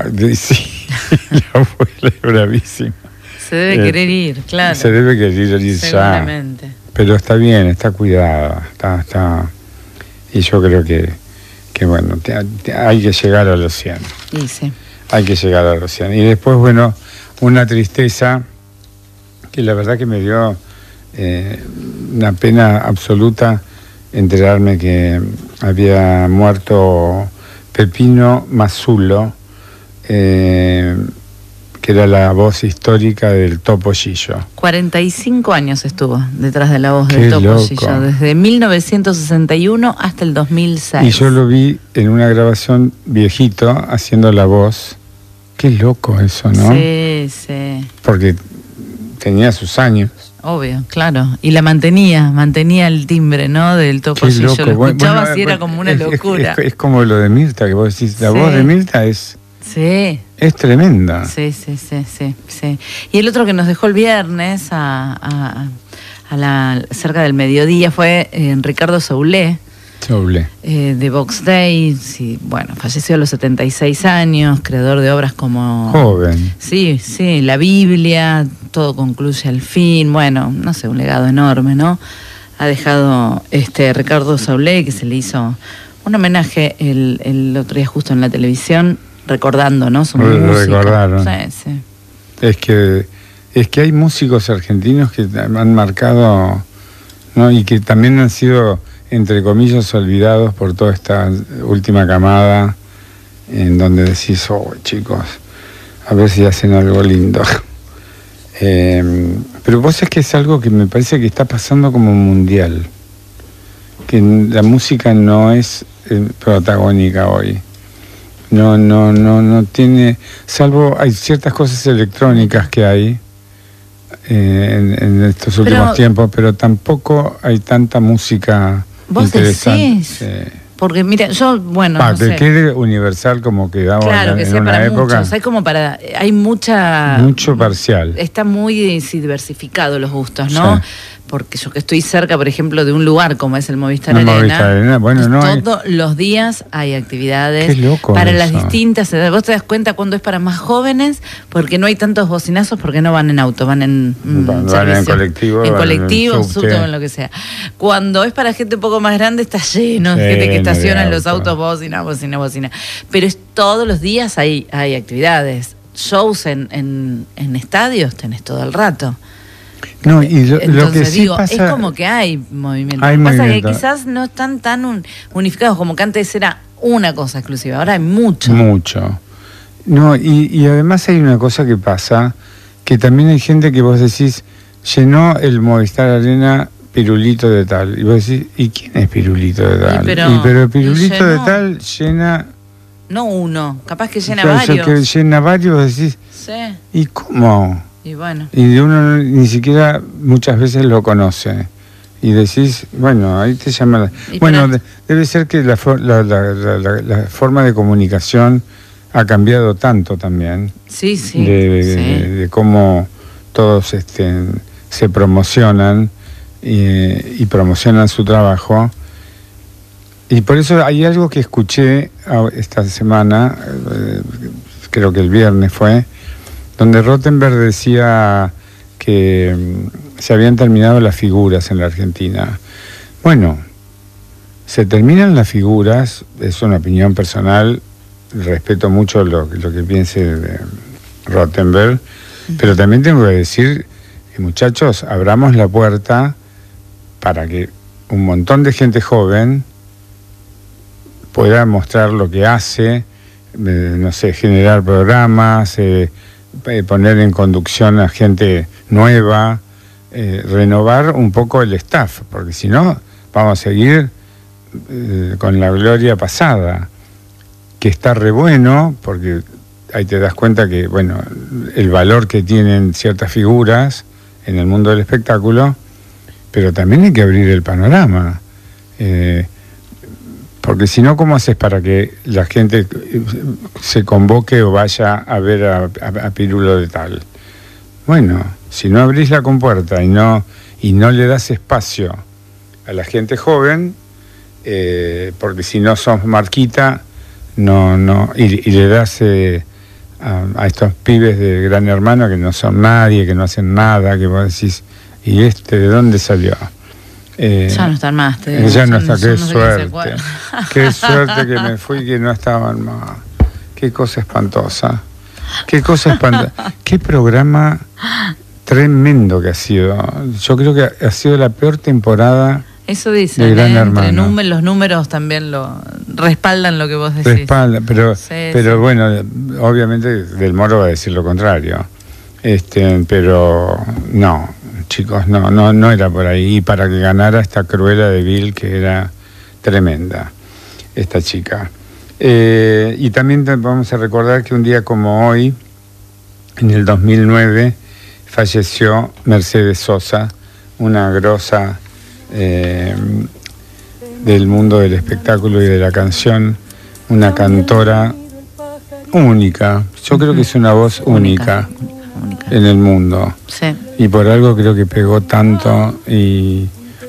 Sí, la abuela es bravísima. Se debe querer ir, claro. Se debe querer ir seguramente. Ya. Pero está bien, está cuidada. Y yo creo que bueno, hay que llegar a los 100. Y sí. Hay que llegar a los 100. Y después, bueno, una tristeza que la verdad que me dio una pena absoluta enterarme que había muerto Pepino Mazzulo, que era la voz histórica del Topollillo. 45 años estuvo detrás de la voz Qué del Topollillo, loco. desde 1961 hasta el 2006. Y yo lo vi en una grabación viejito haciendo la voz. Qué loco eso, ¿no? Sí, sí. Porque tenía sus años. Obvio, claro. Y la mantenía el timbre, ¿no? Del Topollillo. Lo escuchabas y era como una locura. Es como lo de Mirta, que vos decís, la voz de Mirta es... Sí. Es tremenda. Sí. Y el otro que nos dejó el viernes cerca del mediodía fue Ricardo Soule. De Vox Day. Sí, bueno, falleció a los 76 años, creador de obras como... Joven. Sí, La Biblia, Todo concluye al fin. Bueno, no sé, un legado enorme, ¿no? Ha dejado Ricardo Soule, que se le hizo un homenaje el otro día justo en la televisión, recordando, ¿no? Su música. Recordaron. Sí. Es que hay músicos argentinos que han marcado, ¿no? Y que también han sido, entre comillas, olvidados por toda esta última camada, en donde decís, chicos, a ver si hacen algo lindo. Pero vos es que es algo que me parece que está pasando como mundial, que la música no es protagónica hoy. No tiene, salvo hay ciertas cosas electrónicas que hay en estos últimos tiempos, pero tampoco hay tanta música interesante. ¿Vos decís? Porque mira, yo, bueno, no sé. Que quede universal como quedaba claro, que en sea una para época. Muchos. Hay mucha... Mucho parcial. Está muy diversificado los gustos, ¿no? Sí. Porque yo que estoy cerca, por ejemplo, de un lugar como es el Movistar Arena, bueno, todos los días hay actividades. Qué loco para eso. Las distintas edades. Vos te das cuenta cuando es para más jóvenes, porque no hay tantos bocinazos, porque no van en auto, van en colectivo. En colectivo, subte, en lo que sea. Cuando es para gente un poco más grande, está lleno de gente que estaciona en los autos, bocina. Pero todos los días hay actividades. Shows en estadios tenés todo el rato. No, y lo que sí digo, pasa, es como que hay movimiento. Hay pasa movimiento. Que quizás no están tan unificados como que antes era una cosa exclusiva. Ahora hay mucho. No, y además hay una cosa que pasa, que también hay gente que vos decís, llenó el Movistar Arena Pirulito de tal. Y vos decís, ¿y quién es Pirulito de tal? Pero Pirulito de tal llena... No uno, capaz que llena varios. Que llena varios, vos decís, sí. ¿Y cómo? Y bueno. Y de uno ni siquiera muchas veces lo conoce. Y decís, bueno, ahí te llama... Bueno, debe ser que la forma de comunicación ha cambiado tanto también. Sí. De cómo todos se promocionan y promocionan su trabajo. Y por eso hay algo que escuché esta semana, creo que el viernes fue, donde Rottenberg decía que se habían terminado las figuras en la Argentina. Bueno, se terminan las figuras, es una opinión personal, respeto mucho lo que piense de Rottenberg, pero también tengo que decir que, muchachos, abramos la puerta para que un montón de gente joven pueda mostrar lo que hace, no sé, generar programas, poner en conducción a gente nueva, renovar un poco el staff, porque si no vamos a seguir con la gloria pasada, que está re bueno, porque ahí te das cuenta que, bueno, el valor que tienen ciertas figuras en el mundo del espectáculo, pero también hay que abrir el panorama, porque si no, ¿cómo haces para que la gente se convoque o vaya a ver a Pirulo de tal? Bueno, si no abrís la compuerta y no le das espacio a la gente joven, porque si no sos marquita, y le das a estos pibes de Gran Hermano que no son nadie, que no hacen nada, que vos decís, ¿y de dónde salió? Ya no están más. Ya no está, qué suerte. Qué suerte que me fui, que no estaban más. Qué cosa espantosa. Qué cosa espantosa. Qué programa tremendo que ha sido. Yo creo que ha sido la peor temporada. Eso dicen, de Gran Hermano. Los números también lo respaldan lo que vos decís. Respaldan, pero Sí. bueno, obviamente Del Moro va a decir lo contrario. Pero no, chicos, no era por ahí. Y para que ganara esta Cruella de Vil, que era tremenda, esta chica. Y también vamos a recordar que un día como hoy, en el 2009, falleció Mercedes Sosa, una grosa del mundo del espectáculo y de la canción, una cantora única. Yo creo que es una voz única en el mundo. Sí. Y por algo creo que pegó tanto y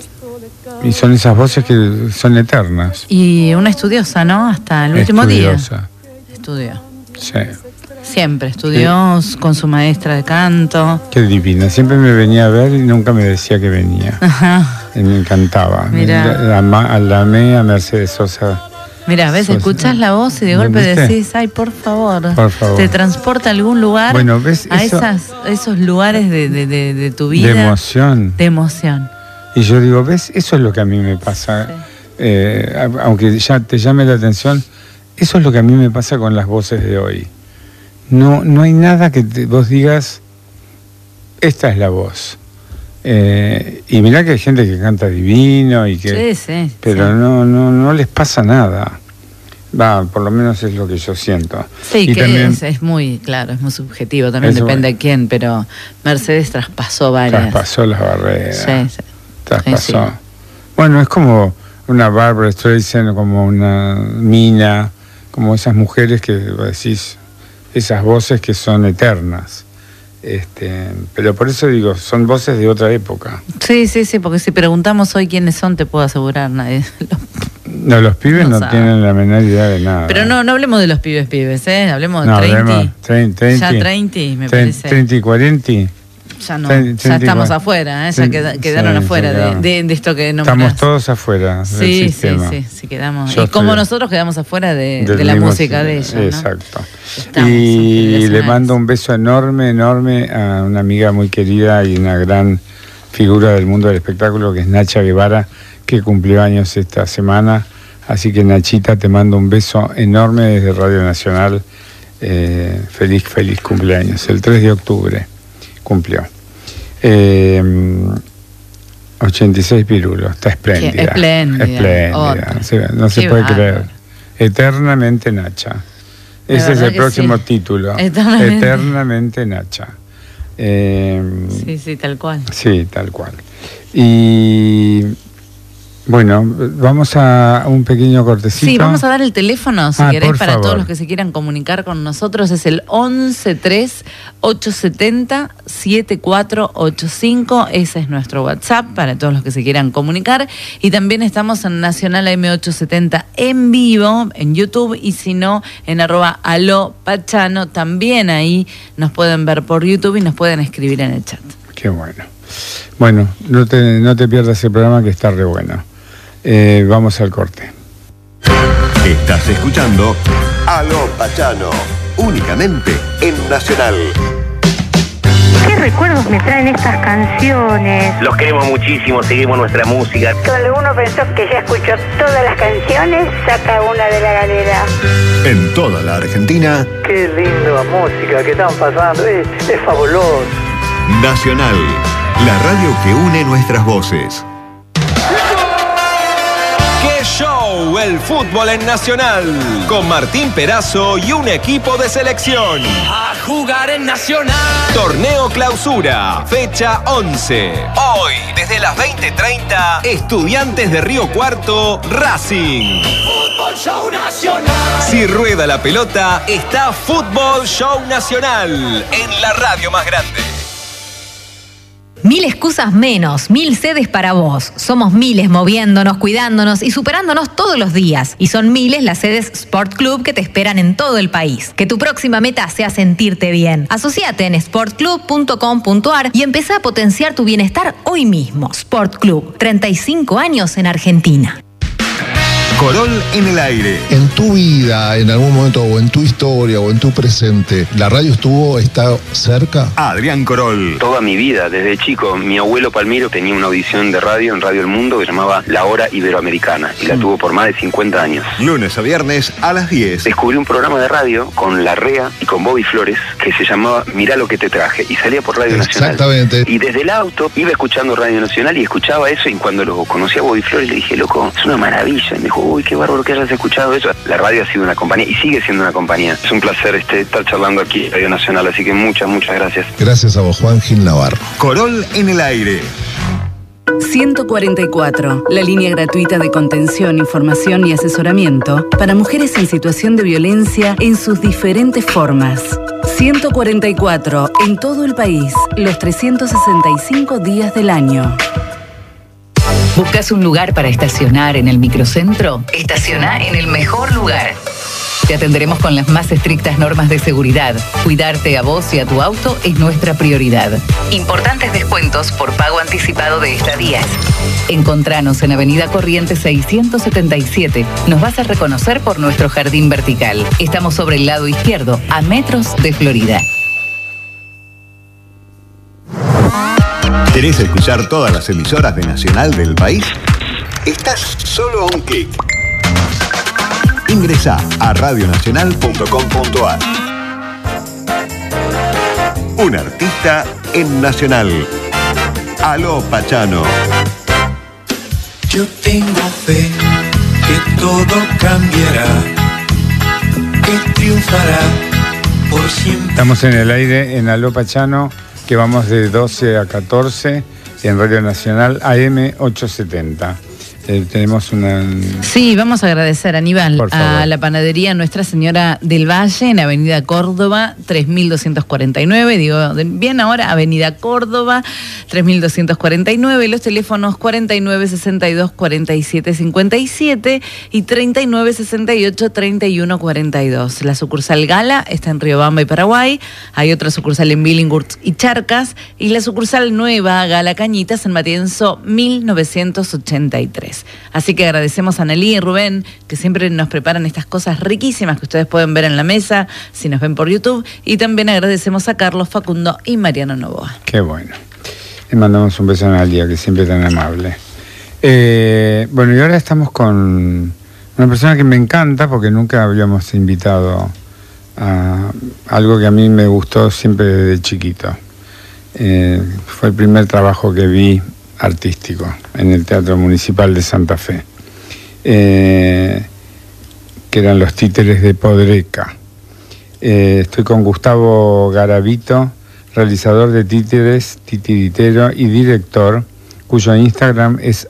son esas voces que son eternas. Y una estudiosa, ¿no? Hasta el último día. Estudió. Sí. Siempre estudió con su maestra de canto. Qué divina. Siempre me venía a ver y nunca me decía que venía. Ajá. Me encantaba. Mirá. La amé a Mercedes Sosa. Mira, ves, escuchás la voz y de golpe decís, ay, por favor. Te transporta a algún lugar, bueno, ¿ves? a esos lugares de tu vida. De emoción. De emoción. Y yo digo, ¿ves? Eso es lo que a mí me pasa. Sí. Aunque ya te llame la atención, eso es lo que a mí me pasa con las voces de hoy. No hay nada que vos digas, esta es la voz. Y mirá que hay gente que canta divino y que, sí, pero no les pasa nada. Por lo menos es lo que yo siento. Sí, y que también, es muy claro, es muy subjetivo, también depende de quién, pero Mercedes traspasó varias. Traspasó las barreras. Sí. Traspasó. Sí. Bueno, es como una Barbra Streisand, como una Mina, como esas mujeres que decís, esas voces que son eternas. Pero por eso digo, son voces de otra época. Sí, porque si preguntamos hoy quiénes son, te puedo asegurar, nadie. No, los pibes no tienen la menor idea de nada. Pero no hablemos de los pibes, hablemos de 30. Ya 30, me parece. 30 y 40. Ya no, 30, ya estamos afuera, ya quedaron afuera de esto que nombrás. Estamos todos afuera del sistema. Sí, quedamos. Y como nosotros quedamos afuera de la música de ella, ¿no? Exacto. Y le mando un beso enorme a una amiga muy querida y una gran figura del mundo del espectáculo, que es Nacha Guevara, que cumplió años esta semana. Así que, Nachita, te mando un beso enorme desde Radio Nacional. Feliz cumpleaños. El 3 de octubre cumplió. 86 pirulos. Está espléndida. Espléndida. No se puede creer. Eternamente Nacha. Ese es el próximo título. Eternamente Nacha. Sí, tal cual. Sí, tal cual. Y bueno, vamos a un pequeño cortecito. Sí, vamos a dar el teléfono, si querés, para favor. todos los que se quieran comunicar con nosotros. Es el 113870-7485. Ese es nuestro WhatsApp para todos los que se quieran comunicar. Y también estamos en Nacional AM870 en vivo, en YouTube. Y si no, en @alopachano. También ahí nos pueden ver por YouTube y nos pueden escribir en el chat. Qué bueno. Bueno, no te pierdas el programa, que está re bueno. Vamos al corte. Estás escuchando Aló Pachano, únicamente en Nacional. ¿Qué recuerdos me traen estas canciones? Los queremos muchísimo, seguimos nuestra música. Cuando uno pensó que ya escuchó todas las canciones, saca una de la galera. En toda la Argentina. Qué linda música que están pasando, es fabuloso. Nacional, la radio que une nuestras voces. ¡Qué show! El fútbol en Nacional. Con Martín Perazo y un equipo de selección. A jugar en Nacional. Torneo Clausura, fecha 11. Hoy, desde las 20:30, Estudiantes de Río Cuarto, Racing. Fútbol Show Nacional. Si rueda la pelota, está Fútbol Show Nacional en la radio más grande. 1000 excusas menos, 1000 sedes para vos. Somos miles moviéndonos, cuidándonos y superándonos todos los días. Y son miles las sedes Sport Club que te esperan en todo el país. Que tu próxima meta sea sentirte bien. Asociate en sportclub.com.ar y empezá a potenciar tu bienestar hoy mismo. Sport Club, 35 años en Argentina. Corol en el aire. En tu vida, en algún momento, o en tu historia, o en tu presente, ¿la radio está cerca? Adrián Corol. Toda mi vida, desde chico, mi abuelo Palmiro tenía una audición de radio en Radio El Mundo que se llamaba La Hora Iberoamericana y la tuvo por más de 50 años. Lunes a viernes a las 10. Descubrí un programa de radio con Larrea y con Bobby Flores que se llamaba Mirá lo que te traje y salía por Radio Nacional. Exactamente. Y desde el auto iba escuchando Radio Nacional y escuchaba eso, y cuando lo conocí a Bobby Flores le dije, loco, es una maravilla. Y me dijo, uy, qué bárbaro que hayas escuchado eso. La radio ha sido una compañía y sigue siendo una compañía. Es un placer estar charlando aquí en Radio Nacional, así que muchas gracias. Gracias a vos, Juan Gil Navarro. Corol en el aire. 144, la línea gratuita de contención, información y asesoramiento para mujeres en situación de violencia en sus diferentes formas. 144, en todo el país, los 365 días del año. ¿Buscas un lugar para estacionar en el microcentro? Estaciona en el mejor lugar. Te atenderemos con las más estrictas normas de seguridad. Cuidarte a vos y a tu auto es nuestra prioridad. Importantes descuentos por pago anticipado de estadías. Encontranos en Avenida Corrientes 677. Nos vas a reconocer por nuestro jardín vertical. Estamos sobre el lado izquierdo, a metros de Florida. ¿Querés escuchar todas las emisoras de Nacional del país? Estás solo a un clic. Ingresá a radionacional.com.ar. Un artista en Nacional. Aló Pachano. Yo tengo fe que todo cambiará, que triunfará por siempre. Estamos en el aire en Aló Pachano, que vamos de 12 a 14 en Radio Nacional AM 870. Tenemos una... Sí, vamos a agradecer, Aníbal, a la panadería Nuestra Señora del Valle en Avenida Córdoba 3249, digo bien ahora, Avenida Córdoba 3249, los teléfonos 4962-4757 y 3968-3142. La sucursal Gala está en Riobamba y Paraguay, hay otra sucursal en Billinghurst y Charcas, y la sucursal nueva Gala Cañitas en Matienzo 1983. Así que agradecemos a Nelly y Rubén, que siempre nos preparan estas cosas riquísimas que ustedes pueden ver en la mesa si nos ven por YouTube, y también agradecemos a Carlos, Facundo y Mariano Novoa. Qué bueno. Le mandamos un beso a Nalia, que siempre es tan amable. Bueno, y ahora estamos con una persona que me encanta, porque nunca habíamos invitado a algo que a mí me gustó siempre desde chiquito. Fue el primer trabajo que vi artístico en el Teatro Municipal de Santa Fe, que eran Los Títeres de Podreca. Estoy con Gustavo Garavito, realizador de títeres, titiritero y director, cuyo Instagram es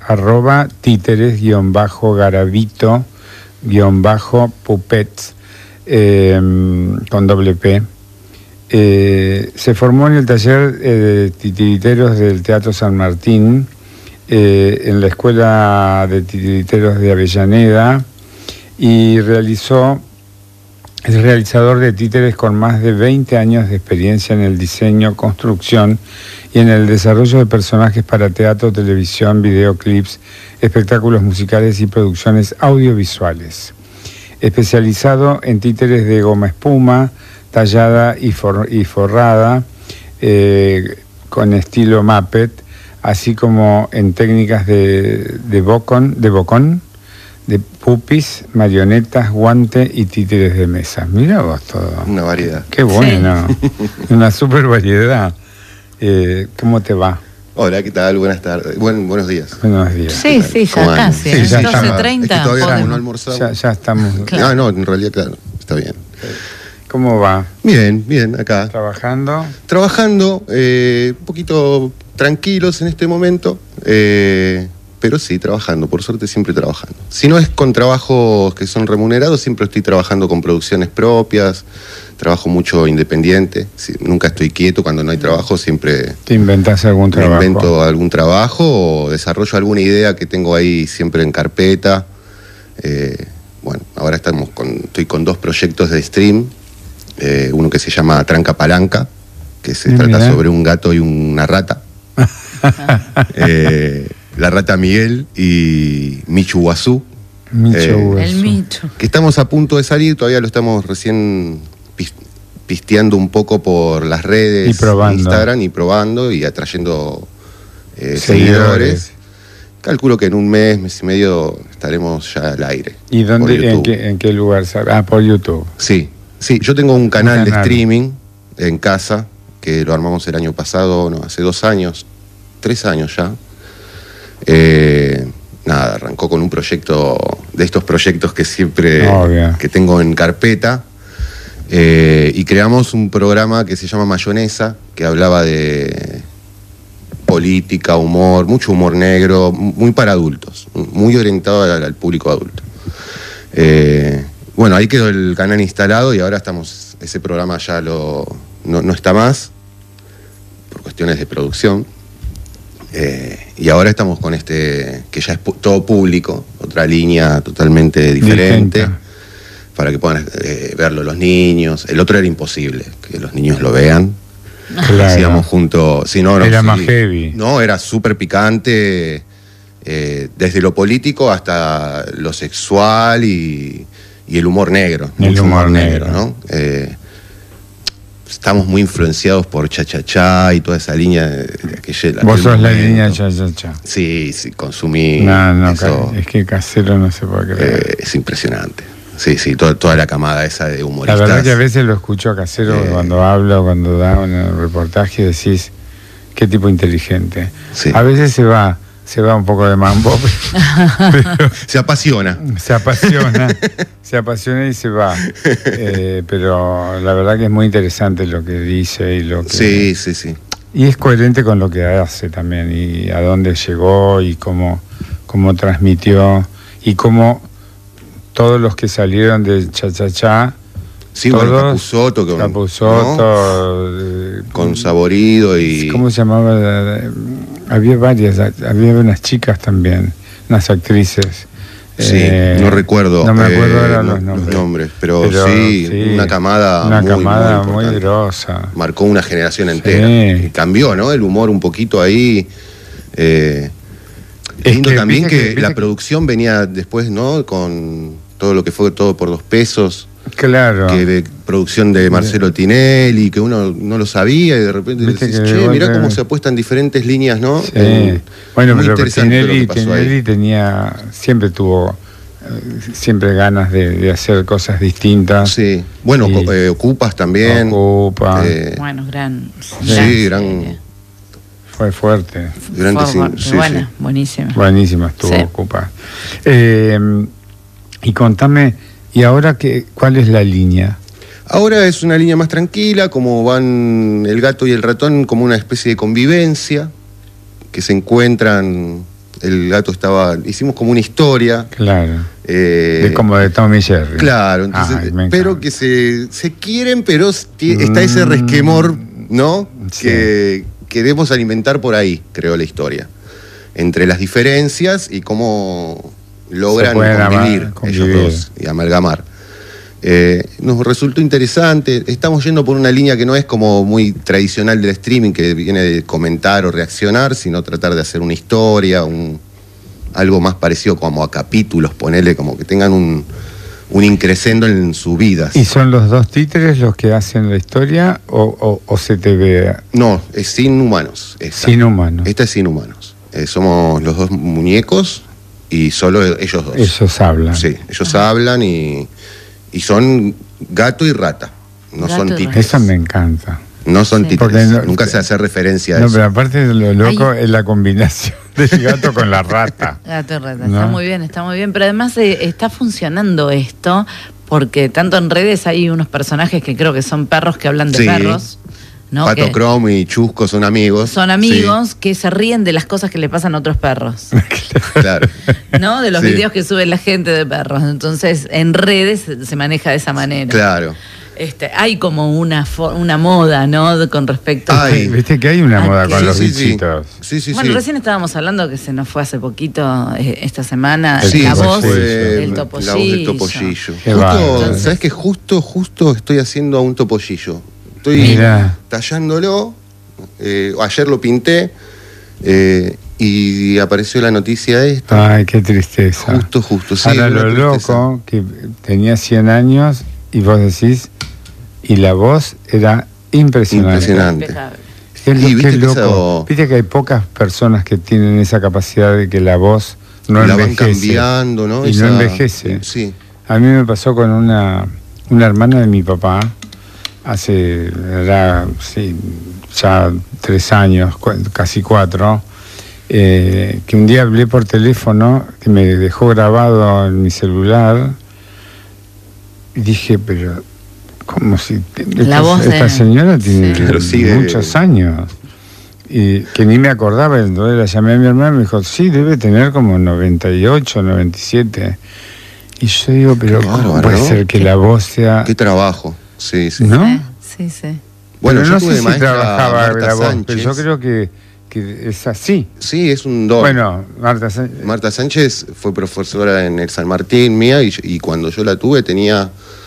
@títeres_garavito_puppets con doble P. Se formó en el taller de titiriteros del Teatro San Martín, en la Escuela de Titiriteros de Avellaneda, y es realizador de títeres con más de 20 años de experiencia en el diseño, construcción y en el desarrollo de personajes para teatro, televisión, videoclips, espectáculos musicales y producciones audiovisuales. Especializado en títeres de goma espuma, tallada y forrada, con estilo Muppet, así como en técnicas de bocón, de pupis, marionetas, guante y títeres de mesa. Mira vos todo. Una variedad. Qué bueno. Sí. Una super variedad. ¿Cómo te va? Hola, ¿qué tal? Buenas tardes. Buenos días. Buenos días. Sí, ya casi. Sí, ya 12:30. Es que todavía no almorzamos. Ya estamos. Claro. No, en realidad, claro, está bien. ¿Cómo va? Bien, acá. ¿Trabajando? Un poquito tranquilos en este momento. pero sí, trabajando, por suerte siempre trabajando. Si no es con trabajos que son remunerados, siempre estoy trabajando con producciones propias, trabajo mucho independiente, sí, nunca estoy quieto, cuando no hay trabajo siempre... ¿Te inventás algún trabajo? Invento algún trabajo o desarrollo alguna idea que tengo ahí siempre en carpeta. Bueno, ahora estoy con 2 proyectos de stream, uno que se llama Tranca Palanca, que se trata sobre un gato y una rata. La rata Miguel y Michu Guazú. El Michu. Que estamos a punto de salir, todavía lo estamos recién pisteando un poco por las redes, Instagram, y probando y atrayendo seguidores. Calculo que en un mes y medio estaremos ya al aire. ¿Y dónde, en qué lugar? Por YouTube. Sí, yo tengo un canal de streaming en casa, que lo armamos el año pasado, hace 2 años, 3 años ya. Arrancó con un proyecto, de estos proyectos que siempre que tengo en carpeta, y creamos un programa que se llama Mayonesa, que hablaba de política, humor, mucho humor negro, muy para adultos, muy orientado al público adulto. Bueno, ahí quedó el canal instalado y ahora ese programa ya no está más, por cuestiones de producción. Y ahora estamos con que ya es todo público, otra línea totalmente diferente, para que puedan verlo los niños. El otro era imposible, que los niños lo vean. Claro. Hacíamos juntos. Si no, era más heavy. No, era súper picante, desde lo político hasta lo sexual y el humor negro. Mucho humor negro, ¿no? Estamos muy influenciados por Cha-Cha-Cha y toda esa línea de aquella. Vos sos la línea Cha-Cha-Cha. Sí, consumí. No, es que Casero no se puede creer. Es impresionante. Sí, toda la camada esa de humoristas. La verdad que a veces lo escucho a Casero cuando habla o cuando da un reportaje y decís, qué tipo inteligente. Sí. A veces se va un poco de mambo, pero se apasiona y se va. Pero la verdad que es muy interesante lo que dice y lo que... Sí. Y es coherente con lo que hace también, y a dónde llegó y cómo transmitió, y cómo todos los que salieron de Cha-Cha-Cha... Sí, Capusotto, con Saborido y... ¿Cómo se llamaba? Había había unas chicas también, unas actrices. Sí, no recuerdo. No me acuerdo ahora los nombres, pero sí, una camada muy grosa. Marcó una generación entera. Y cambió, ¿no? El humor un poquito ahí. Lindo también que la producción venía después, ¿no? Con todo lo que fue Todo por 2 pesos. Claro. Que de producción de Marcelo Tinelli, que uno no lo sabía y de repente decís, mirá cómo se apuestan diferentes líneas, ¿no? Sí. Bueno, pero Tinelli siempre tuvo ganas de hacer cosas distintas. Sí. Bueno, Ocupas también. Bueno, gran. Fue fuerte. Buenísima. Buenísima estuvo Ocupas. Y contame, ¿y ahora cuál es la línea? Ahora es una línea más tranquila, como van el gato y el ratón, como una especie de convivencia, que se encuentran, el gato hicimos como una historia. Claro. Como de Tom y Jerry. Claro, entonces, pero que se quieren, pero está ese resquemor, ¿no? Sí. Que debemos alimentar por ahí, creo, la historia. Entre las diferencias y cómo logran convivir ellos dos y amalgamar. Nos resultó interesante. Estamos yendo por una línea que no es como muy tradicional del streaming, que viene de comentar o reaccionar, sino tratar de hacer una historia, algo más parecido como a capítulos, ponerle como que tengan un increscendo en sus vidas. ¿Y son los 2 títeres los que hacen la historia o se te ve? No, es sin humanos. Sin humanos. Esta es sin humanos. Somos los 2 muñecos y solo ellos 2. Ellos hablan. Sí, ellos hablan y son gato y rata. No son títeres. Eso me encanta. No son títeres. Nunca se hace referencia a eso. No, pero aparte de lo loco es la combinación del gato con la rata. Gato y rata. ¿No? Está muy bien. Pero además está funcionando esto porque tanto en redes hay unos personajes que creo que son perros que hablan de perros. ¿no? Pato Crom y Chusco son amigos. Son amigos que se ríen de las cosas que le pasan a otros perros. Claro. ¿No? De los videos que sube la gente de perros. Entonces, en redes se maneja de esa manera. Claro. Hay como una moda, ¿no? Con respecto a... Viste que hay una moda con los bichitos. Sí. Bueno, recién estábamos hablando que se nos fue hace poquito, esta semana, la voz del topollillo. La voz del topollillo. ¿Sabes qué? Justo estoy haciendo a un topollillo. Estoy tallándolo. Ayer lo pinté y apareció la noticia esta. Ay, qué tristeza. Justo, sí. Ahora lo loco, que tenía 100 años y vos decís, y la voz era impresionante. Qué loco. Viste que hay pocas personas que tienen esa capacidad de que la voz no envejece. Van cambiando, ¿no? Y no envejece. Sí. A mí me pasó con una hermana de mi papá, ya 3 años, casi 4, que un día hablé por teléfono, que me dejó grabado en mi celular, y dije, pero ¿cómo si esta señora tiene muchos años? Y que ni me acordaba, entonces la llamé a mi hermana y me dijo, sí, debe tener como 98, 97. Y yo digo, pero ¿cómo puede ser que la voz sea...? Qué trabajo, sí. ¿No? Sí. Bueno, pero yo no tuve sé si trabajaba la voz, pero yo creo que es así. Sí, es un don. Bueno, Marta Sánchez fue profesora en el San Martín mía y cuando yo la tuve tenía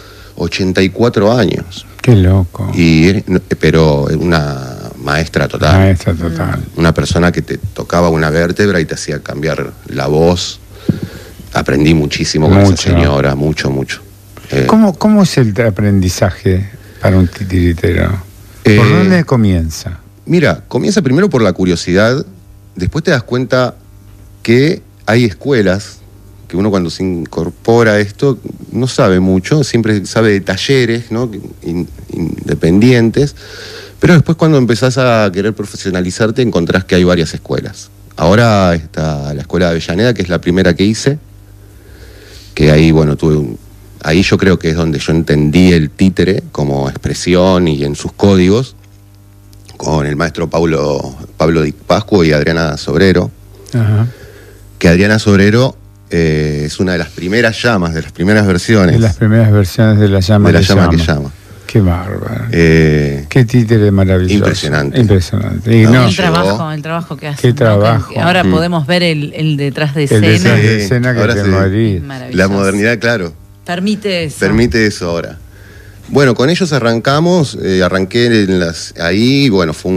84 años. Qué loco. Pero una maestra total. Maestra total. Una persona que te tocaba una vértebra y te hacía cambiar la voz. Aprendí muchísimo con esa señora, mucho. ¿Cómo es el aprendizaje para un titiritero? ¿Por dónde comienza? Mira, comienza primero por la curiosidad, después te das cuenta que hay escuelas, que uno cuando se incorpora a esto no sabe mucho, siempre sabe de talleres, ¿no? Independientes, pero después cuando empezás a querer profesionalizarte encontrás que hay varias escuelas. Ahora está la escuela de Avellaneda, que es la primera que hice, que ahí, bueno, ahí yo creo que es donde yo entendí el títere como expresión y en sus códigos, con el maestro Pablo Di Pascuo y Adriana Sobrero. Ajá. Que Adriana Sobrero es una de las primeras llamas, de las primeras versiones. De las primeras versiones de la llama, que llama. Qué bárbaro. Qué títere maravilloso. Impresionante. Y el trabajo que hace. Qué trabajo. Ahora podemos ver el detrás de escena. El detrás de escena que te morís. La modernidad, claro. Permite eso. Permite eso ahora. Bueno, con ellos arrancamos, arranqué ahí, bueno, fue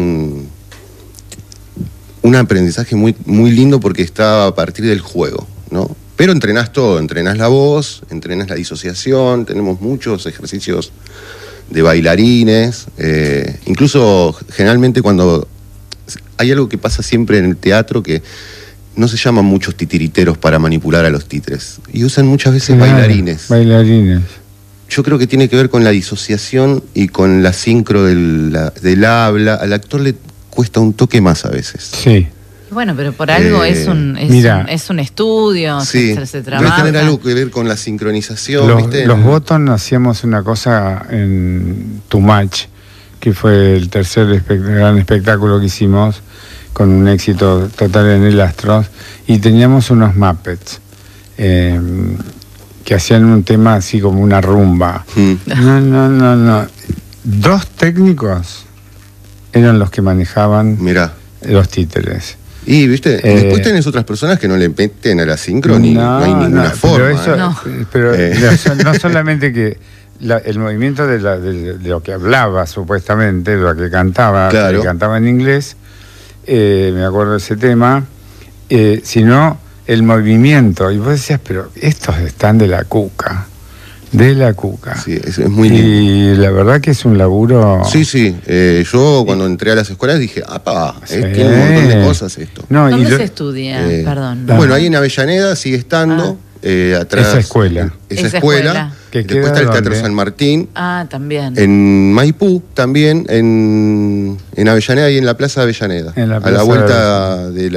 un aprendizaje muy, muy lindo porque estaba a partir del juego, ¿no? Pero entrenás todo, entrenás la voz, entrenás la disociación, tenemos muchos ejercicios de bailarines, incluso generalmente cuando hay algo que pasa siempre en el teatro que no se llaman muchos titiriteros para manipular a los títeres y usan muchas veces bailarines. Yo creo que tiene que ver con la disociación y con la sincro del habla. Al actor le cuesta un toque más a veces. Sí. Bueno, pero por algo es un estudio, sí, se trabaja. Debe tener algo que ver con la sincronización. Los Bottom hacíamos una cosa en Too Much, que fue el tercer gran espectáculo que hicimos, con un éxito total en el Astros, y teníamos unos Muppets. Que hacían un tema así como una rumba. No. 2 técnicos eran los que manejaban los títeres. Y, viste, después tenés otras personas que no le meten a la sincro, no hay ninguna forma. Pero no solamente que el movimiento de lo que hablaba, supuestamente, de lo que cantaba, claro, que cantaba en inglés, me acuerdo de ese tema, sino el movimiento. Y vos decías, pero estos están de la cuca. Sí, es muy lindo. Y la verdad que es un laburo... Sí. Yo cuando entré a las escuelas dije, tiene un montón de cosas esto. ¿Dónde se estudia? Perdón. Bueno, ahí en Avellaneda sigue estando, atrás... Esa escuela. Esa escuela. Después está el Teatro San Martín. También. En Maipú también, en Avellaneda y en la Plaza de Avellaneda. A la vuelta de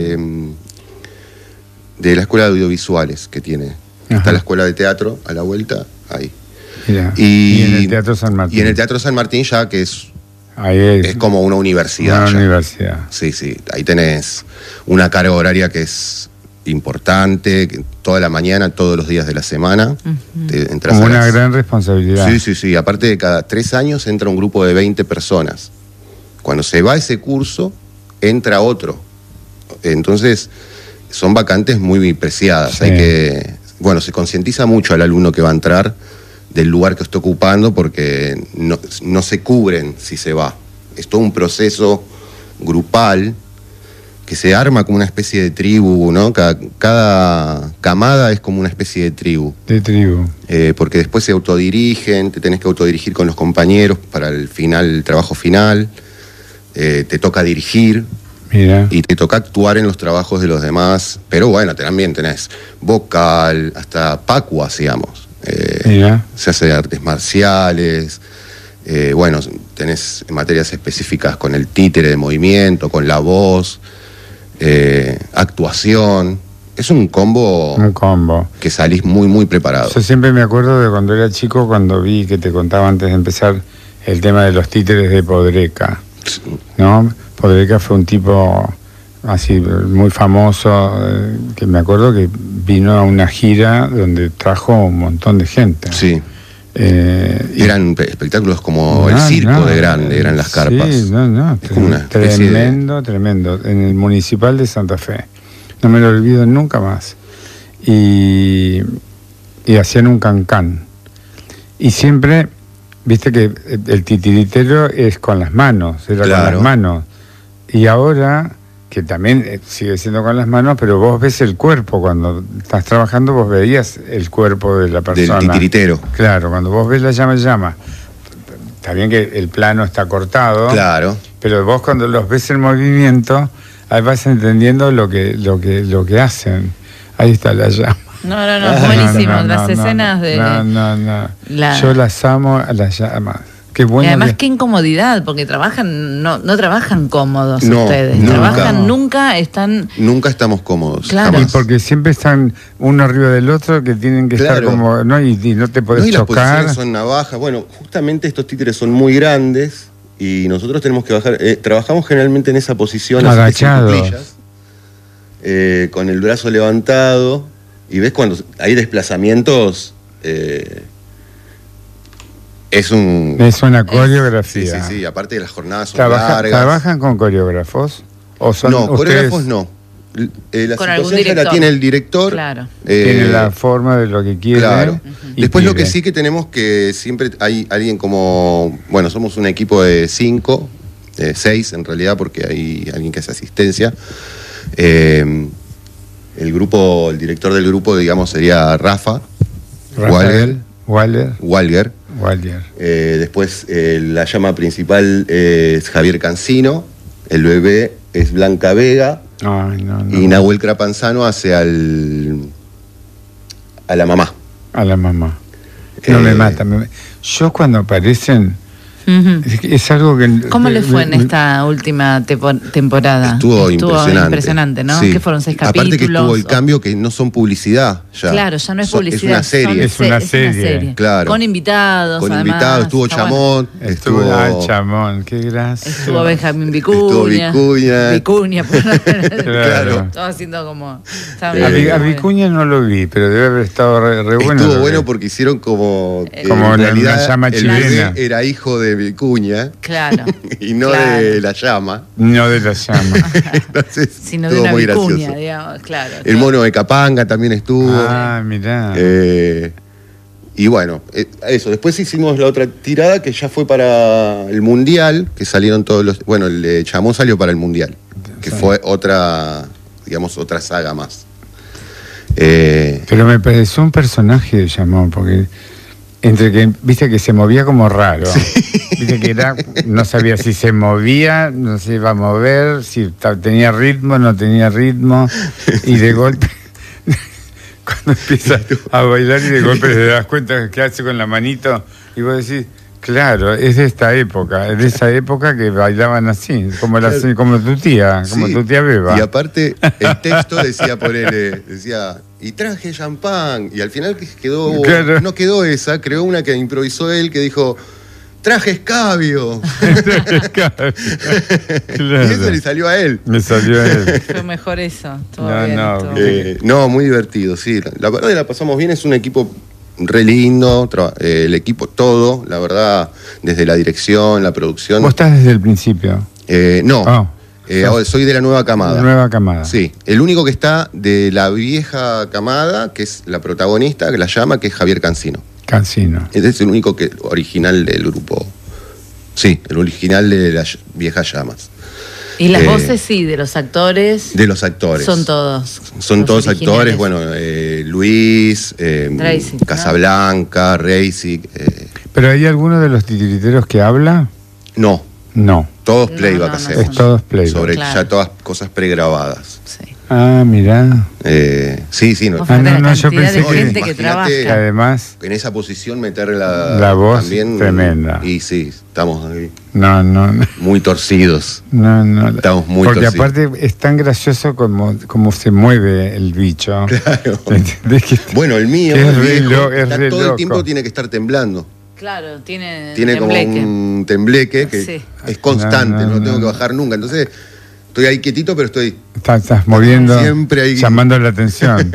la Escuela de Audiovisuales que tiene. Está la Escuela de Teatro a la vuelta, ahí. Y en el Teatro San Martín. Y en el Teatro San Martín ya que es Ahí es como una universidad. Una universidad. Sí, ahí tenés una carga horaria que es importante, que toda la mañana, todos los días de la semana. Como una gran responsabilidad. Sí, aparte de cada 3 años entra un grupo de 20 personas. Cuando se va ese curso, entra otro. Entonces, son vacantes muy preciadas. Sí. Hay que, se concientiza mucho al alumno que va a entrar del lugar que está ocupando, porque no se cubren si se va. Es todo un proceso grupal que se arma como una especie de tribu, ¿no? Cada camada es como una especie de tribu. Porque después se autodirigen, te tenés que autodirigir con los compañeros para el trabajo final. Te toca dirigir. Mira. Y te toca actuar en los trabajos de los demás. Pero bueno, también tenés vocal, hasta pacua, digamos. Se hace de artes marciales. Tenés materias específicas con el títere de movimiento, con la voz. Actuación. Es un combo que salís muy, muy preparado. Yo siempre me acuerdo de cuando era chico, cuando vi que te contaba antes de empezar el tema de los títeres de Podreca, ¿no? Podreca fue un tipo así muy famoso, que me acuerdo que vino a una gira donde trajo un montón de gente. Sí. Eran espectáculos como el circo de grande, eran las carpas. Sí, es como una especie tremendo, en el Municipal de Santa Fe. No me lo olvido nunca más. Y hacían un cancán. Y siempre, viste que el titiritero es con las manos, era con las manos. Y ahora, que también sigue siendo con las manos, pero vos ves el cuerpo, cuando estás trabajando vos veías el cuerpo de la persona. Del titiritero. Claro, cuando vos ves la llama. Está bien que el plano está cortado. Claro. Pero vos cuando los ves en movimiento, ahí vas entendiendo lo que hacen. Ahí está la llama. No, buenísimo. Las escenas de... Yo las amo a las llamas. Qué bueno. Y además qué incomodidad, porque trabajan, no trabajan cómodos ustedes. Nunca. Nunca estamos cómodos. Claro. Y porque siempre están uno arriba del otro, que tienen que estar como, ¿no? Y no te podés chocar. Las posiciones son navajas. Bueno, justamente estos títeres son muy grandes y nosotros tenemos que bajar. Trabajamos generalmente en esa posición, agachados, con el brazo levantado, y ves cuando hay desplazamientos. Es una coreografía. Sí, aparte de las jornadas son largas. ¿Trabajan con coreógrafos? No, coreógrafos no. La situación ya la tiene el director. Claro. Tiene la forma de lo que quiere. Claro. Después lo que sí que tenemos, que siempre hay alguien como... Bueno, somos un equipo de 5, 6 en realidad, porque hay alguien que hace asistencia. El director del grupo, digamos, sería Rafa Walger. Después la llama principal es Javier Cancino, el bebé es Blanca Vega. Y Nahuel Crapanzano hace a la mamá. No me mata. Yo cuando aparecen, es algo que... ¿Cómo le fue en esta última temporada? Estuvo impresionante, ¿no? Sí. Que fueron 6 capítulos. Aparte que estuvo el cambio, que no son publicidad ya. Claro, ya no es publicidad. Es una serie. Claro. Con invitados. Estuvo Chamón. Chamón, qué gracia. Estuvo Benjamín Vicuña. Vicuña. Claro. Estaba haciendo como... A Vicuña no lo vi, pero debe haber estado re bueno. Estuvo bueno porque hicieron como en realidad una llama chilena. Era hijo de Vicuña. Claro. Y no de la llama. Entonces, sino de una muy Vicuña, gracioso. digamos, claro. El mono de Capanga también estuvo. Mirá. Y bueno, eso. Después hicimos la otra tirada que ya fue para el Mundial, que salieron todos los... Bueno, el de Chamón salió para el Mundial, que fue otra saga más. Pero me pareció un personaje de Chamón, porque... Entre que, viste que se movía como raro, viste que no sabía si se movía, no se iba a mover, si tenía ritmo, no tenía ritmo, y de golpe, cuando empieza a bailar y de golpe te das cuenta que hace con la manito, y vos decís, claro, es de esta época, es de esa época que bailaban así, como tu tía, tu tía Beba. Y aparte, el texto decía, y traje champán, y al final quedó, no quedó esa, creó una que improvisó él, que dijo, traje escabio. Claro. Y eso le salió a él. Me salió a él. Fue mejor eso. No, muy divertido, sí. La verdad que la pasamos bien, es un equipo re lindo, el equipo todo, la verdad, desde la dirección, la producción. ¿Vos estás desde el principio? No. Soy de la nueva camada. La nueva camada. Sí. El único que está de la vieja camada, que es la protagonista, que la llama, que es Javier Cancino. Ese es el único original del grupo. Sí, el original de las viejas llamas. Y las voces, sí, de los actores. De los actores. Son todos. Son todos actores, bueno, Luis, Reisig, Casablanca, Reisig. ¿Pero hay alguno de los titiriteros que habla? No. Todos playback hacemos. Es todos playback. Sobre ya todas cosas pregrabadas. Sí. Ah, mirá. Sí. Yo pensé que además en esa posición meter la voz también, tremenda. Y sí, estamos ahí. No. Muy torcidos. No. Estamos muy porque torcidos. Porque aparte es tan gracioso como se mueve el bicho. Claro. Bueno, el mío, todo el tiempo tiene que estar temblando. Claro, tiene tembleque. Como un tembleque que es constante, no tengo que bajar nunca. Entonces, estoy ahí quietito, pero estoy... Estás moviendo, siempre ahí, llamando la atención.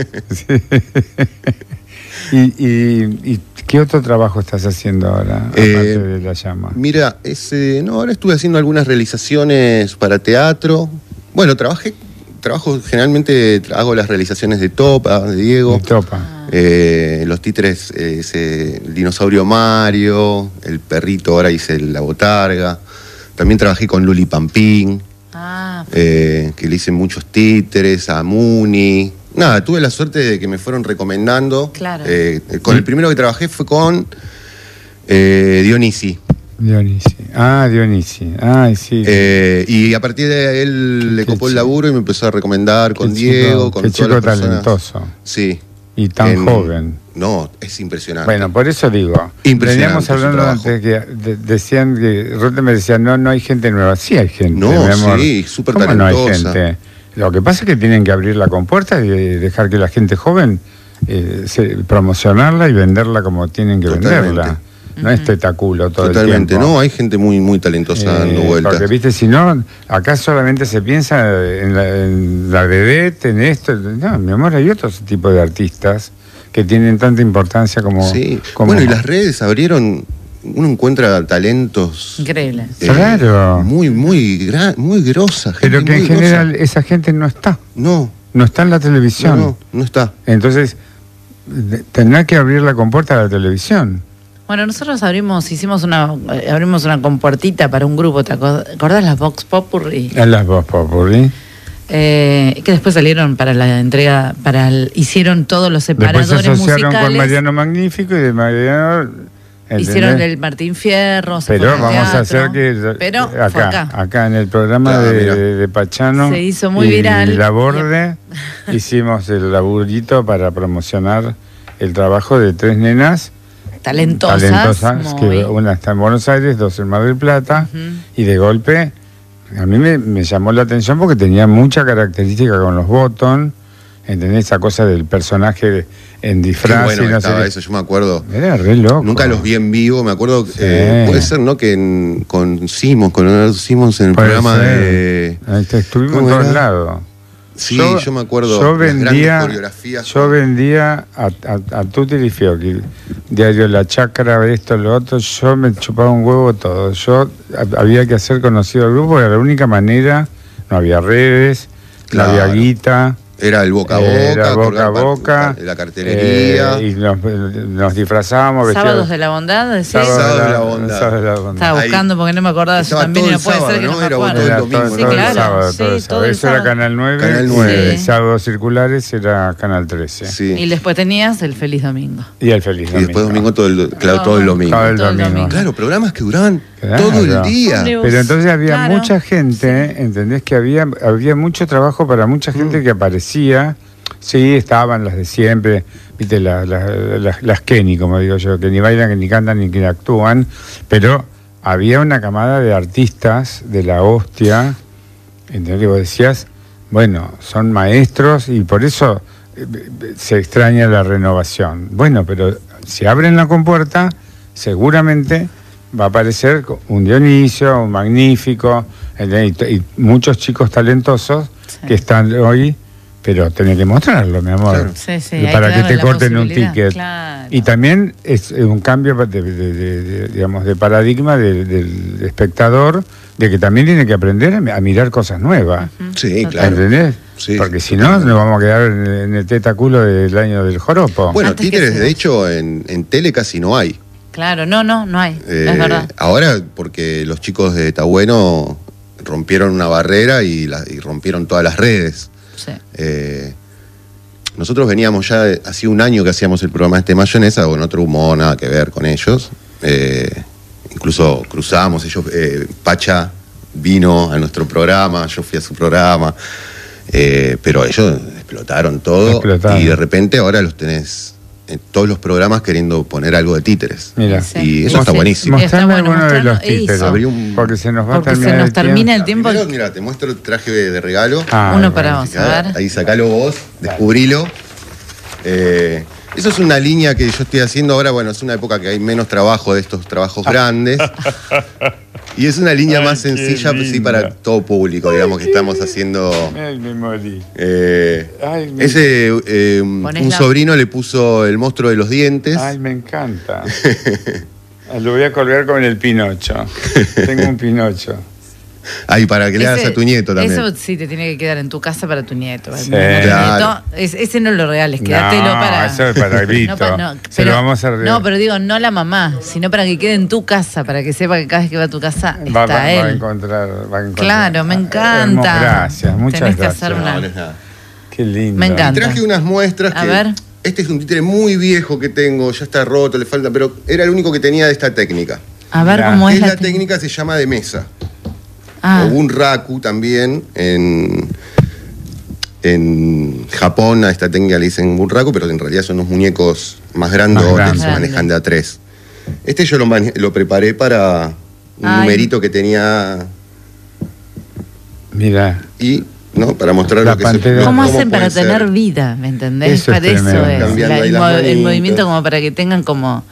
¿Y qué otro trabajo estás haciendo ahora, aparte de La Llama? Mira, ahora estuve haciendo algunas realizaciones para teatro. Bueno, generalmente hago las realizaciones de Topa, de Diego. De Topa. Los títeres, el dinosaurio Mario, el perrito, ahora hice la botarga. También trabajé con Luli Pampín, que le hice muchos títeres, a Muni. Nada, tuve la suerte de que me fueron recomendando. Claro. Con el primero que trabajé fue con Dionisi. Dionisi. Sí. Y a partir de él le copó el laburo y me empezó a recomendar con Diego, con todas las personas. Talentoso. Sí. Y tan joven. No, es impresionante. Bueno, por eso digo. Impresionante. Veníamos hablando antes que decían que Rote me decía, no hay gente nueva. Sí hay gente, no, mi amor. Sí, súper ¿Cómo talentosa. No hay gente? Lo que pasa es que tienen que abrir la compuerta y dejar que la gente joven promocionarla y venderla como tienen que venderla. No es tetaculo todo el tiempo. Totalmente, no, hay gente muy, muy talentosa dando vueltas. Porque, viste, si no, acá solamente se piensa en la vedette, en esto. No, mi amor, hay otros tipos de artistas que tienen tanta importancia como... Sí, bueno, y las redes abrieron... Uno encuentra talentos... Increíbles. Claro. Muy grosa. Gente pero que en general esa gente no está. No está en la televisión. No está. Entonces, tendrá que abrir la compuerta a la televisión. Bueno, nosotros abrimos una compuertita para un grupo, ¿te acordás? Las Vox Popurrí. Las Vox Popurrí. Que después salieron para la entrega, hicieron todos los separadores musicales. Después se asociaron con Mariano Magnífico y de Mariano... Hicieron el Martín Fierro. Pero vamos a hacer que... Pero acá en el programa de Pachano... Se hizo muy viral. Y La Borde hicimos el laburito para promocionar el trabajo de 3 nenas talentosas, que una está en Buenos Aires, 2 en Mar del Plata, y de golpe a mí me llamó la atención porque tenía mucha característica con los Bottom, ¿entendés? Esa cosa del personaje en disfraz. Qué bueno y no estaba sé eso, yo me acuerdo. Era re loco. Nunca los vi en vivo, me acuerdo, puede ser, ¿no? Que con Leonardo Simons en el programa de... Estuvimos en todos lados. Sí, yo me acuerdo. Yo vendía a Tutti y Fiocchi, diario La Chacra, esto, lo otro. Yo me chupaba un huevo todo. Había que hacer conocido al grupo, era la única manera. No había redes, no había guita. Era el boca a boca, la cartelería. Y nos disfrazábamos. Sábados de la Bondad, ¿sí? Sábados de la Bondad. Estaba buscando porque no me acordaba eso también. No puede ser que no me acuerdo. Era todo el sábado. Eso era Canal 9. Canal 9. Sábados circulares era Canal 13. Sí. Y después tenías el Feliz Domingo. Y el Feliz Domingo. Y después domingo todo el domingo. Todo el domingo. Claro, programas que duraban todo el día. Pero entonces había mucha gente, ¿entendés? Que había mucho trabajo para mucha gente que aparecía. Sí, estaban las de siempre, viste, las Kenny, como digo yo, que ni bailan, que ni cantan, ni que actúan, pero había una camada de artistas de la hostia, ¿entendés? Que vos decías, bueno, son maestros y por eso se extraña la renovación. Bueno, pero si abren la compuerta, seguramente va a aparecer un Dionisio, un Magnífico, y muchos chicos talentosos que están hoy, pero tenés que mostrarlo, mi amor, claro. Sí, para que te corten un ticket. Claro. Y también es un cambio digamos, de paradigma del espectador, de que también tiene que aprender a mirar cosas nuevas. Sí, claro. ¿Entendés? Sí, porque si no, nos vamos a quedar en el tetaculo del año del joropo. Bueno, títeres, de hecho, en tele casi no hay. Claro, no hay, es verdad. Ahora, porque los chicos de Tabueno rompieron una barrera y rompieron todas las redes. Sí. Nosotros veníamos ya, hacía un año que hacíamos el programa Mayonesa, con otro humor, nada que ver con ellos. Incluso cruzamos, ellos, Pacha vino a nuestro programa, yo fui a su programa, pero ellos explotaron todo y de repente ahora los tenés en todos los programas queriendo poner algo de títeres. Mira. Y eso está buenísimo. Mostrame alguno de los títeres, porque se nos va a terminar el tiempo. Primero, mira, te muestro el traje de regalo. Uno para vos, a ver. Ahí sacalo vos, descubrilo. Eso es una línea que yo estoy haciendo ahora. Bueno, es una época que hay menos trabajo de estos trabajos grandes. Y es una línea más sencilla, pues, sí, para todo público, digamos, que estamos haciendo. Ay, me morí. Un sobrino le puso el monstruo de los dientes. Ay, me encanta. Lo voy a colgar con el Pinocho. Tengo un Pinocho. Ay, para que le hagas a tu nieto también. Eso sí te tiene que quedar en tu casa para tu nieto. Sí. Claro. Ese no lo regales, quédatelo para. Eso es para Vito. Se lo vamos a regalar. No, pero digo, no la mamá, sino para que quede en tu casa, para que sepa que cada vez que va a tu casa está él. Va a encontrar. Claro, me encanta. Gracias, muchas Tenés gracias. Que hacer Qué lindo. Me encanta. Y traje unas muestras a ver. Este es un títere muy viejo que tengo, ya está roto, le falta, pero era el único que tenía de esta técnica. A ver cómo es la técnica. Se llama de mesa. O bunraku también, en Japón a esta técnica le dicen bunraku, pero en realidad son unos muñecos más grandotes, se manejan de a 3. Este yo lo preparé para un numerito que tenía. Mira. Y, ¿no? Para mostrar lo que se ¿Cómo hacen para tener vida? ¿Me entendés? Eso para eso es. El movimiento como para que tengan como.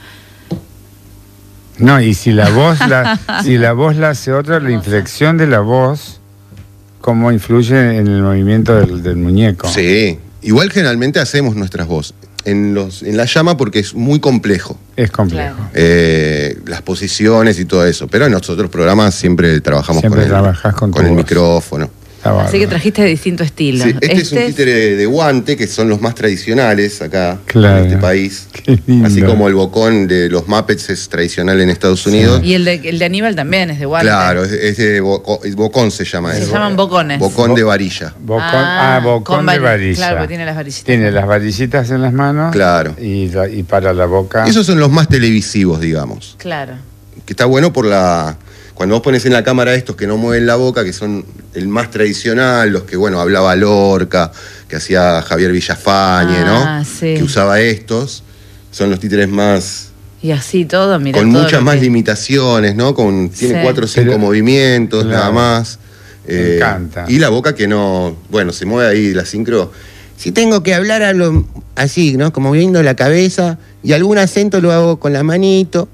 No, y si la voz la hace otra, la inflexión de la voz, ¿cómo influye en el movimiento del muñeco? Sí, igual generalmente hacemos nuestras voces en la llama porque es muy complejo. Es complejo. Las posiciones y todo eso, pero en los otros programas siempre trabajamos con el micrófono. Así que trajiste de distinto estilo. Sí, este es un títere de guante, que son los más tradicionales acá en este país. Así como el bocón de los Muppets es tradicional en Estados Unidos. Y el de Aníbal también es de guante. Claro, es de bocón se llama eso. Se llaman bocones. Bocón de varilla. Bocón de varilla. Claro, porque tiene las varillitas. Tiene las varillitas en las manos. Claro. Y para la boca. Esos son los más televisivos, digamos. Claro. Que está bueno por cuando vos pones en la cámara estos que no mueven la boca, que son el más tradicional, los que, hablaba Lorca, que hacía Javier Villafañe, ¿no? Sí. Que usaba estos, son los títeres más... Y así todo, mirá. Con muchas más limitaciones, ¿no? Tiene 4 o 5 movimientos, nada más. Me encanta. Y la boca que no... se mueve ahí la sincro. Si tengo que hablar así, ¿no? Como moviendo la cabeza, y algún acento lo hago con la manito.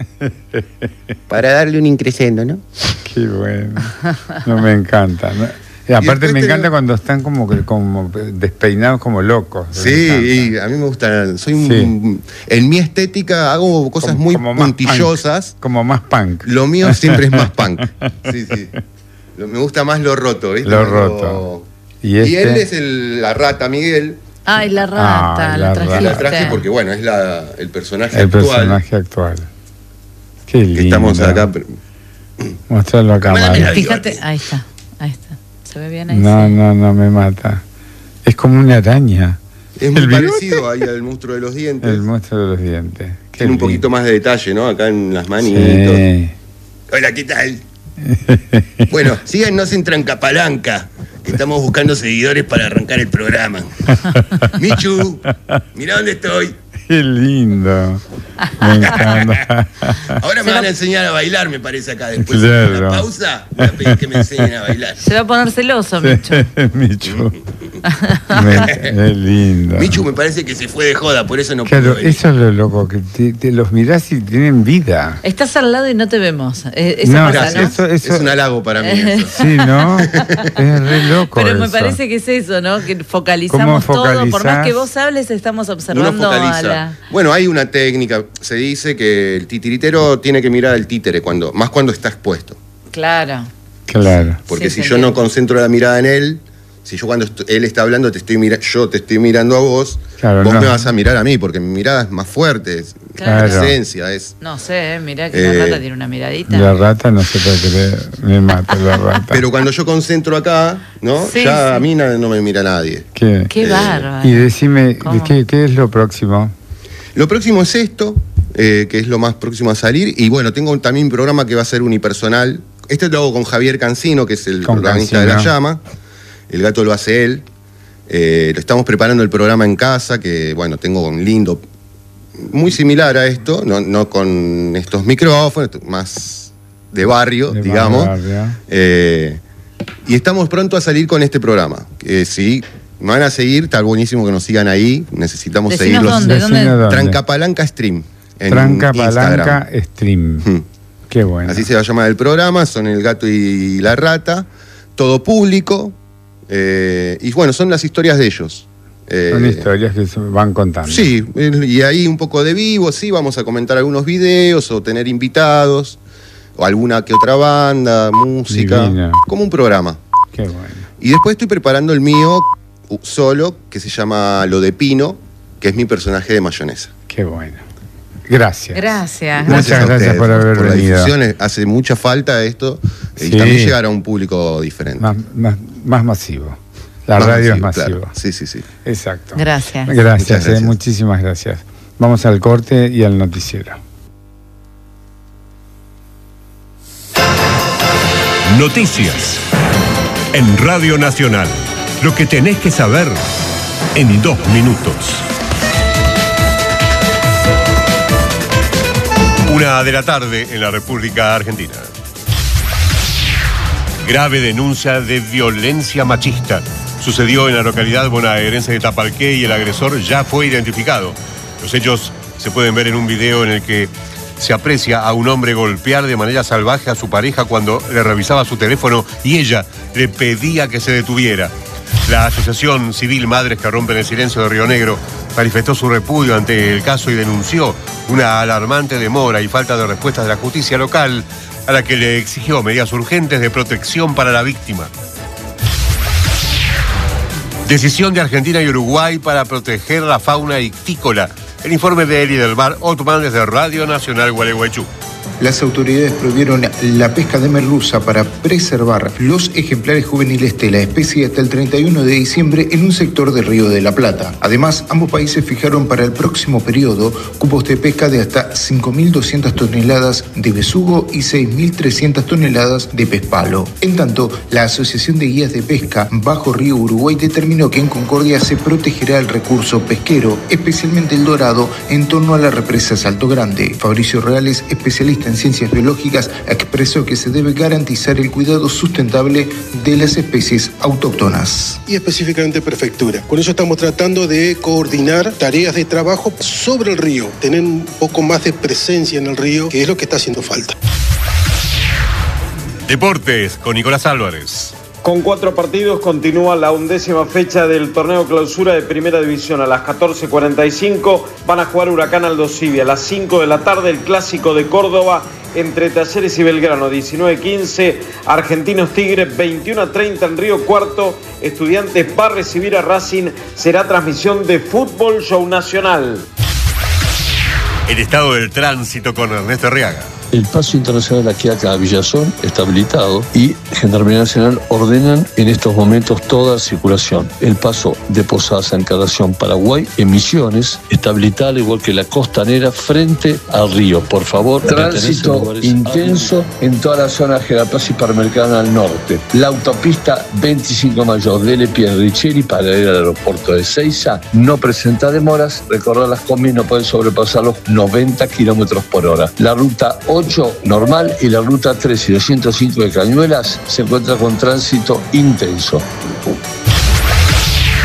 Para darle un increscendo, ¿no? Qué bueno. No, me encanta. Y aparte me encanta cuando están como despeinados como locos. Sí, a mí me gusta. En mi estética hago cosas muy puntillosas. Como más punk. Lo mío siempre es más punk. Sí. Me gusta más lo roto, ¿viste? Lo roto. Y él es la rata, Miguel. Ay, la rata, la trajiste. La traje porque, es el personaje actual. El personaje actual. Qué lindo. Estamos acá. Mostrarlo acá. Fíjate, ahí está. ¿Se ve bien ahí? No, me mata. Es como una araña. Es muy parecido ahí al monstruo de los dientes. El monstruo de los dientes. Tiene un poquito más de detalle, ¿no? Acá en las manitos. Sí. Hola, ¿qué tal? Bueno, síganos en Trancapalanca, que estamos buscando seguidores para arrancar el programa. Michu, mira dónde estoy. Qué lindo. Me encanta. Ahora me van a enseñar a bailar, me parece, acá. Después de la pausa, voy a pedir que me enseñen a bailar. Se va a poner celoso, Michu. Michu. Es lindo. Michu me parece que se fue de joda, por eso no Claro, pudo venir. eso es lo loco, que te los mirás y tienen vida. Estás al lado y no te vemos. Eso No, pasa, Gracias. ¿no? Es un halago para mí eso. Sí, ¿no? Es re loco. Pero me eso. parece que es eso, ¿no? Que focalizamos ¿Cómo todo. Por más focalizás? que vos hables, estamos Uno observando a focaliza. la... Bueno, hay una técnica. Se dice que el titiritero tiene que mirar al títere, más cuando está expuesto. Claro. Claro. Porque Sí, si se yo no entiende. concentro la mirada en él, si yo cuando él está hablando yo te estoy mirando a vos, Claro, vos no. me vas a mirar a mí, porque mi mirada es más fuerte, es Claro. presencia, es... No sé, mirá que la rata tiene una miradita. La rata no se puede creer. Me mata la rata. Pero cuando yo concentro acá, ¿no? Sí, ya sí. a mí no me mira nadie. Qué bárbaro. Y decime, ¿Cómo? ¿qué es lo próximo? Lo próximo es esto, que es lo más próximo a salir. Y bueno, tengo también un programa que va a ser unipersonal. Este lo hago con Javier Cancino, que es el Con protagonista de Cancino. La Llama. El gato lo hace él. Lo estamos preparando el programa en casa, que bueno, tengo un lindo, muy similar a esto, no con estos micrófonos, más de barrio, digamos. Y estamos pronto a salir con este programa. Sí, me van a seguir, está buenísimo que nos sigan ahí. Necesitamos Decinos seguirlos. dónde. Trancapalanca Stream. En Trancapalanca Instagram. Stream. Qué bueno. Así se va a llamar el programa, son el gato y la rata, todo público. Y bueno, son las historias de ellos. Son historias que se van contando. Sí, y ahí un poco de vivo, sí, vamos a comentar algunos videos o tener invitados, o alguna que otra banda, música, Divina. como un programa. Qué bueno. Y después estoy preparando el mío solo, que se llama Lo de Pino, que es mi personaje de mayonesa. Qué bueno. Gracias. Gracias. Muchas a gracias ustedes por haber la venido. difusión. Hace mucha falta esto y Sí. también llegar a un público diferente. Más masivo. La Más radio masivo, es masivo. claro. Sí. Exacto. Gracias. Gracias, Muchas gracias. muchísimas gracias. Vamos al corte y al noticiero. Noticias. En Radio Nacional. Lo que tenés que saber en 2 minutos. 1:00 p.m. en la República Argentina. Grave denuncia de violencia machista. Sucedió en la localidad bonaerense de Tapalqué y el agresor ya fue identificado. Los hechos se pueden ver en un video en el que se aprecia a un hombre golpear de manera salvaje a su pareja cuando le revisaba su teléfono y ella le pedía que se detuviera. La Asociación Civil Madres que Rompen el Silencio de Río Negro manifestó su repudio ante el caso y denunció una alarmante demora y falta de respuestas de la justicia local, a la que le exigió medidas urgentes de protección para la víctima. Decisión de Argentina y Uruguay para proteger la fauna ictícola. El informe de Eli del Mar Otman desde Radio Nacional Gualeguaychú. Las autoridades prohibieron la pesca de merluza para preservar los ejemplares juveniles de la especie hasta el 31 de diciembre en un sector del Río de la Plata. Además, ambos países fijaron para el próximo periodo cupos de pesca de hasta 5.200 toneladas de besugo y 6.300 toneladas de pez palo. En tanto, la Asociación de Guías de Pesca Bajo Río Uruguay determinó que en Concordia se protegerá el recurso pesquero, especialmente el dorado, en torno a la represa Salto Grande. Fabricio Reales, especialista en ciencias biológicas, expresó que se debe garantizar el cuidado sustentable de las especies autóctonas. Y específicamente prefectura. Con eso estamos tratando de coordinar tareas de trabajo sobre el río, tener un poco más de presencia en el río, que es lo que está haciendo falta. Deportes con Nicolás Álvarez. Con 4 partidos continúa la 11ª fecha del torneo clausura de Primera División. A las 14:45 van a jugar Huracán Aldo Civi. A las 5 de la tarde el Clásico de Córdoba entre Talleres y Belgrano. 19:15 Argentinos Tigres. 21:30 en Río Cuarto Estudiantes va a recibir a Racing. Será transmisión de Fútbol Show Nacional. El estado del tránsito con Ernesto Arriaga. El paso internacional aquí a Villazón está habilitado y Gendarmería Nacional ordenan en estos momentos toda circulación. El paso de Posadas a Encarnación, Paraguay, en Misiones, está habilitado al igual que la costanera frente al río. Por favor, tránsito intenso en toda la zona Gerapaz y Panamericana al norte. La autopista 25 Mayor de Lepier Richeri para ir al aeropuerto de Seiza no presenta demoras. Recordar las combis no pueden sobrepasar los 90 kilómetros por hora. La ruta 8 normal y la ruta 3 y 205 de Cañuelas se encuentra con tránsito intenso.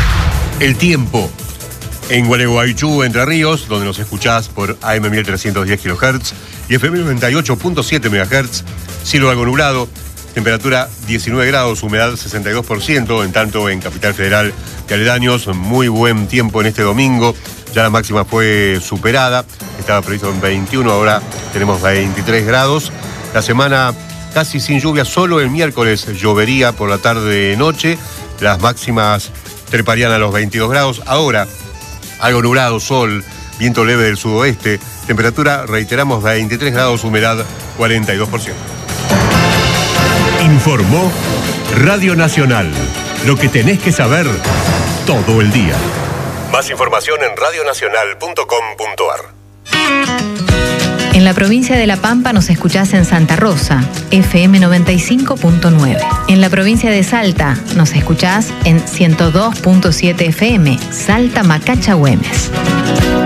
El tiempo. En Gualeguaychú, Entre Ríos, donde nos escuchás por AM 1310 kHz y FM 98.7 MHz, cielo algo nublado, temperatura 19 grados, humedad 62%, en tanto en Capital Federal y aledaños, muy buen tiempo en este domingo, ya la máxima fue superada, estaba previsto en 21, ahora tenemos 23 grados, la semana casi sin lluvia, solo el miércoles llovería por la tarde-noche, las máximas treparían a los 22 grados, ahora algo nublado, sol, viento leve del sudoeste, temperatura, reiteramos, 23 grados, humedad 42%. Informó Radio Nacional. Lo que tenés que saber todo el día. Más información en radionacional.com.ar. En la provincia de La Pampa nos escuchás en Santa Rosa, FM 95.9. En la provincia de Salta nos escuchás en 102.7 FM, Salta Macacha Güemes.